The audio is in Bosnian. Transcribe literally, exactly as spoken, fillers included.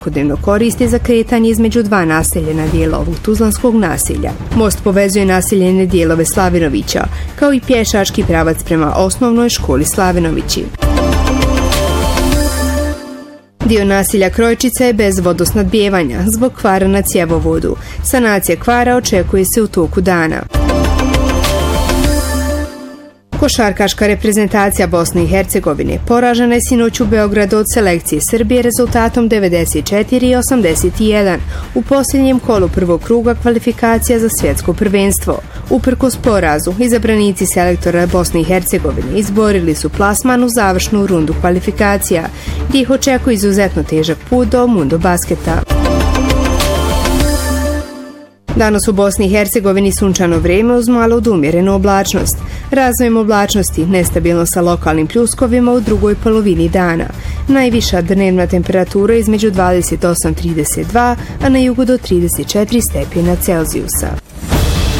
svakodnevno koristi za kretanje između dva naseljena dijela ovog tuzlanskog naselja. Most povezuje naseljene dijelove Slavinovića, kao i pješački pravac prema osnovnoj školi Slavinovići. Dio naselja Krojčica je bez vodosnadbijevanja zbog kvara na cjevovodu. Sanacija kvara očekuje se u toku dana. Košarkaška reprezentacija Bosne i Hercegovine poražena je sinoć u Beogradu od selekcije Srbije rezultatom devedeset četiri osamdeset jedan u posljednjem kolu prvog kruga kvalifikacija za svjetsko prvenstvo. Uprkos porazu, izabranici selektora Bosne i Hercegovine izborili su plasman u završnu rundu kvalifikacija, gdje ih očekuje izuzetno težak put do Mundo basketa. Danas u Bosni i Hercegovini sunčano vrijeme uz malo odumjerenu oblačnost. Razvojem oblačnosti nestabilno sa lokalnim pljuskovima u drugoj polovini dana. Najviša dnevna temperatura između dvadeset osam do trideset dva, a na jugu do trideset četiri stepena Celzijusa.